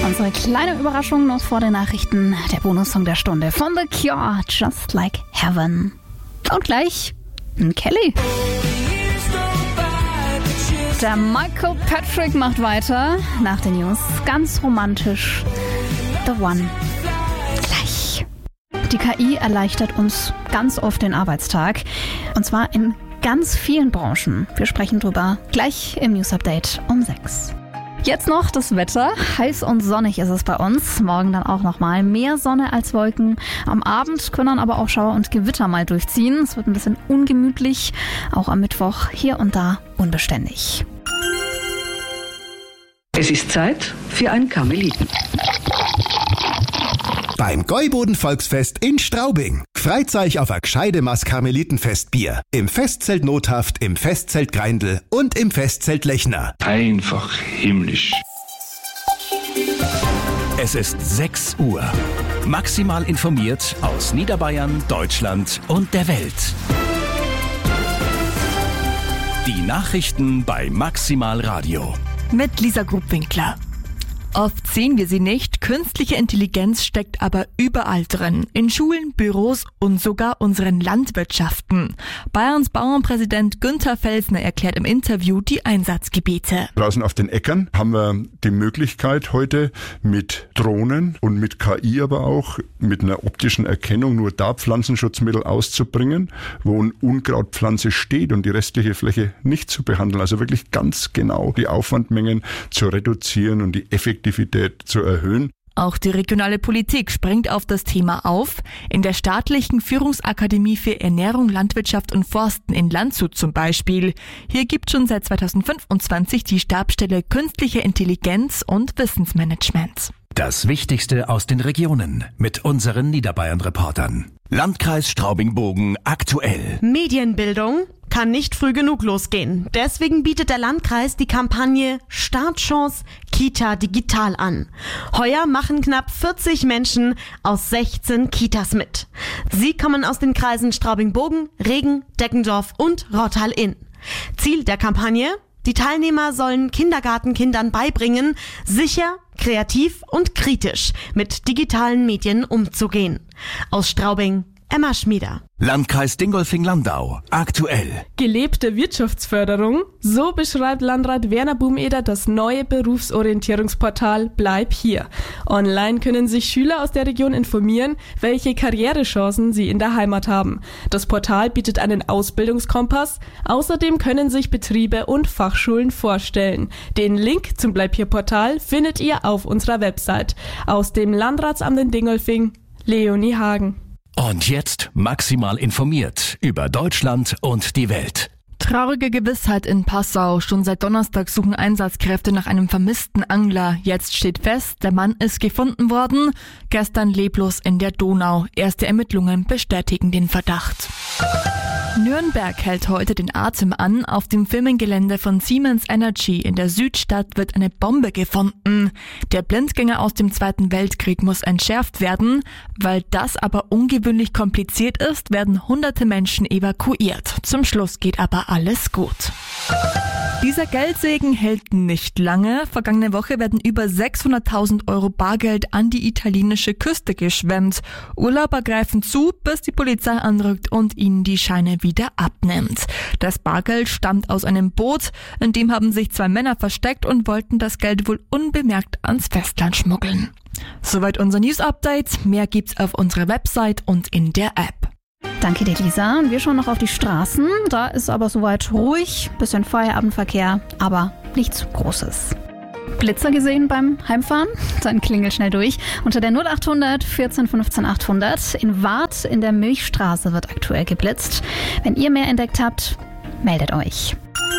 Unsere kleine Überraschung noch vor den Nachrichten. Der Bonussong der Stunde von The Cure, Just Like Heaven. Und gleich Kelly. Der Michael Patrick macht weiter. Nach den News ganz romantisch. The One. Gleich. Die KI erleichtert uns ganz oft den Arbeitstag. Und zwar in ganz vielen Branchen. Wir sprechen drüber gleich im News Update um 6. Jetzt noch das Wetter. Heiß und sonnig ist es bei uns. Morgen dann auch nochmal mehr Sonne als Wolken. Am Abend können dann aber auch Schauer und Gewitter mal durchziehen. Es wird ein bisschen ungemütlich. Auch am Mittwoch hier und da unbeständig. Es ist Zeit für ein Karmeliten. Beim Gäuboden-Volksfest in Straubing. Freut euch auf ein gescheide Maß Karmelitenfestbier. Im Festzelt Nothaft, im Festzelt Greindl und im Festzelt Lechner. Einfach himmlisch. Es ist 6 Uhr. Maximal informiert aus Niederbayern, Deutschland und der Welt. Die Nachrichten bei Maximal Radio. Mit Lisa Grubwinkler. Oft sehen wir sie nicht, künstliche Intelligenz steckt aber überall drin. In Schulen, Büros und sogar unseren Landwirtschaften. Bayerns Bauernpräsident Günther Felsner erklärt im Interview die Einsatzgebiete. Draußen auf den Äckern haben wir die Möglichkeit heute mit Drohnen und mit KI aber auch mit einer optischen Erkennung nur da Pflanzenschutzmittel auszubringen, wo eine Unkrautpflanze steht und die restliche Fläche nicht zu behandeln. Also wirklich ganz genau die Aufwandmengen zu reduzieren und die Effektivität zu erhöhen. Auch die regionale Politik springt auf das Thema auf. In der staatlichen Führungsakademie für Ernährung, Landwirtschaft und Forsten in Landshut zum Beispiel. Hier gibt schon seit 2025 die Stabsstelle Künstliche Intelligenz und Wissensmanagement. Das Wichtigste aus den Regionen mit unseren Niederbayern-Reportern. Landkreis Straubing-Bogen aktuell. Medienbildung kann nicht früh genug losgehen. Deswegen bietet der Landkreis die Kampagne Startchance Kita Digital an. Heuer machen knapp 40 Menschen aus 16 Kitas mit. Sie kommen aus den Kreisen Straubing-Bogen, Regen, Deckendorf und Rottal-Inn. Ziel der Kampagne? Die Teilnehmer sollen Kindergartenkindern beibringen, sicher, kreativ und kritisch mit digitalen Medien umzugehen. Aus Straubing, Emma Schmieder. Landkreis Dingolfing-Landau aktuell. Gelebte Wirtschaftsförderung, so beschreibt Landrat Werner Bumeder das neue Berufsorientierungsportal Bleib hier. Online können sich Schüler aus der Region informieren, welche Karrierechancen sie in der Heimat haben. Das Portal bietet einen Ausbildungskompass, außerdem können sich Betriebe und Fachschulen vorstellen. Den Link zum Bleib hier Portal findet ihr auf unserer Website. Aus dem Landratsamt in Dingolfing, Leonie Hagen. Und jetzt maximal informiert über Deutschland und die Welt. Traurige Gewissheit in Passau. Schon seit Donnerstag suchen Einsatzkräfte nach einem vermissten Angler. Jetzt steht fest, der Mann ist gefunden worden. Gestern leblos in der Donau. Erste Ermittlungen bestätigen den Verdacht. Nürnberg hält heute den Atem an. Auf dem Firmengelände von Siemens Energy in der Südstadt wird eine Bombe gefunden. Der Blindgänger aus dem Zweiten Weltkrieg muss entschärft werden. Weil das aber ungewöhnlich kompliziert ist, werden hunderte Menschen evakuiert. Zum Schluss geht aber alles gut. Dieser Geldsegen hält nicht lange. Vergangene Woche werden über 600.000 € Bargeld an die italienische Küste geschwemmt. Urlauber greifen zu, bis die Polizei anrückt und ihnen die Scheine wieder abnimmt. Das Bargeld stammt aus einem Boot, in dem haben sich 2 Männer versteckt und wollten das Geld wohl unbemerkt ans Festland schmuggeln. Soweit unser News-Update. Mehr gibt's auf unserer Website und in der App. Danke dir, Lisa. Und wir schauen noch auf die Straßen. Da ist aber soweit ruhig, bisschen Feierabendverkehr, aber nichts Großes. Blitzer gesehen beim Heimfahren? Dann klingelt schnell durch. Unter der 0800 14 15 800. In Waadt in der Milchstraße wird aktuell geblitzt. Wenn ihr mehr entdeckt habt, meldet euch.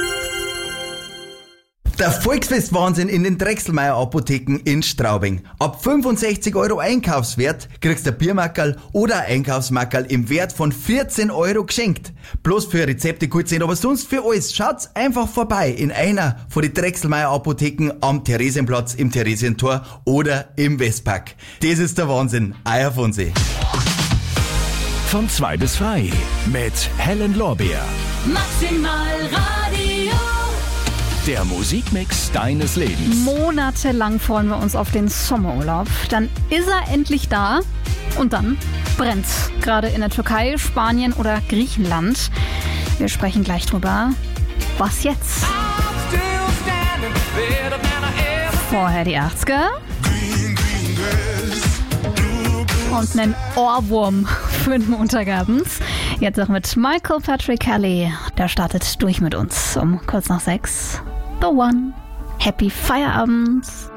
Der Volksfest-Wahnsinn in den Drechselmeier Apotheken in Straubing. Ab 65 € Einkaufswert kriegst du ein Biermackerl oder ein Einkaufsmackerl im Wert von 14 € geschenkt. Bloß für Rezepte gut sind, aber sonst für alles. Schaut's einfach vorbei in einer von den Drechselmeier Apotheken am Theresienplatz, im Theresientor oder im Westpark. Das ist der Wahnsinn. Euer Fonsi. Von 2 bis 3 mit Helen Lorbeer. Maximal Radio. Der Musikmix deines Lebens. Monatelang freuen wir uns auf den Sommerurlaub. Dann ist er endlich da und dann brennt's. Gerade in der Türkei, Spanien oder Griechenland. Wir sprechen gleich drüber. Was jetzt? Vorher die 80er. Und einen Ohrwurm für den Montagabends. Jetzt auch mit Michael Patrick Kelly. Der startet durch mit uns um kurz nach 6. The One. Happy Feierabend.